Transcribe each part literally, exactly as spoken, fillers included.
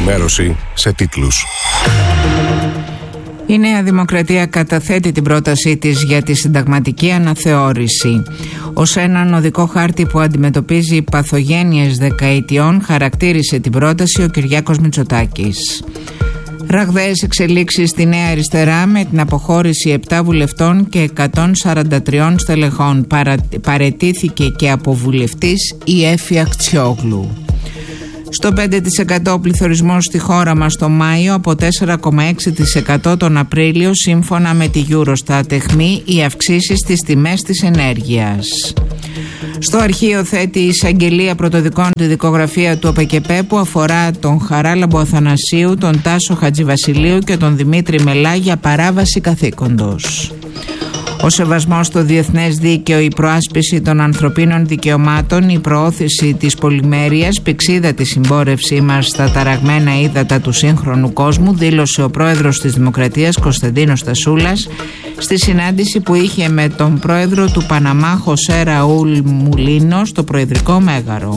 Ενημέρωση σε τίτλους. Η Νέα Δημοκρατία καταθέτει την πρότασή της για τη συνταγματική αναθεώρηση. Ως έναν οδικό χάρτη που αντιμετωπίζει παθογένειες δεκαετιών, χαρακτήρισε την πρόταση ο Κυριάκος Μητσοτάκης. Ραγδαίες εξελίξεις στη Νέα Αριστερά με την αποχώρηση επτά βουλευτών και εκατόν σαράντα τρία στελεχών. Παρα... Παρετήθηκε και από βουλευτής η Έφη Αχτσιόγλου. Στο πέντε τοις εκατό ο πληθωρισμός στη χώρα μας το Μάιο, από τέσσερα κόμμα έξι τοις εκατό τον Απρίλιο, σύμφωνα με τη Eurostat. Εχμεί οι αυξήσεις στις τιμές της ενέργειας. Στο αρχείο θέτει η εισαγγελία πρωτοδικών τη δικογραφία του ΟΠΕΚΕΠΕ που αφορά τον Χαράλαμπο Αθανασίου, τον Τάσο Χατζηβασιλείου και τον Δημήτρη Μελά για παράβαση καθήκοντος. Ο σεβασμός στο διεθνές δίκαιο, η προάσπιση των ανθρωπίνων δικαιωμάτων, η προώθηση της πολυμέρειας, πηξίδα τη συμπόρευσή μας στα ταραγμένα ύδατα του σύγχρονου κόσμου, δήλωσε ο πρόεδρος της Δημοκρατίας Κωνσταντίνος Τασούλας στη συνάντηση που είχε με τον πρόεδρο του Παναμά Χωσέ Ραούλ Μουλίνο στο Προεδρικό Μέγαρο.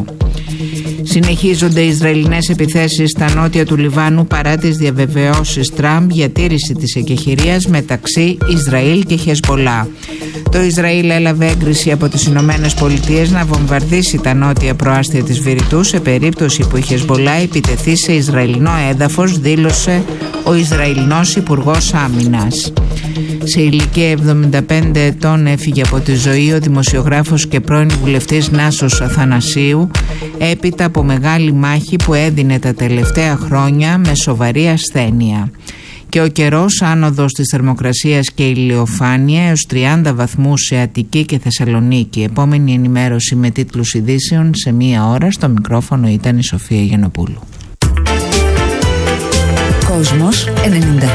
Συνεχίζονται οι Ισραηλινές επιθέσεις στα νότια του Λιβάνου παρά τις διαβεβαιώσεις Τραμπ για τήρηση της εκεχηρίας μεταξύ Ισραήλ και Χεσμπολά. Το Ισραήλ έλαβε έγκριση από τις Ηνωμένες Πολιτείες να βομβαρδίσει τα νότια προάστια της Βηρητού σε περίπτωση που η Χεσμπολά επιτεθεί σε Ισραηλινό έδαφος, δήλωσε ο Ισραηλινός Υπουργός Άμυνας. Σε ηλικία εβδομήντα πέντε ετών έφυγε από τη ζωή ο δημοσιογράφος και πρώην βουλευτής Νάσος Αθανασίου έπειτα από μεγάλη μάχη που έδινε τα τελευταία χρόνια με σοβαρή ασθένεια. Και ο καιρός, άνοδος της θερμοκρασίας και ηλιοφάνεια έως τριάντα βαθμούς σε Αττική και Θεσσαλονίκη. Επόμενη ενημέρωση με τίτλους ειδήσεων σε μία ώρα. Στο μικρόφωνο ήταν η Σοφία Γιαννοπούλου. Κόσμος ενενήντα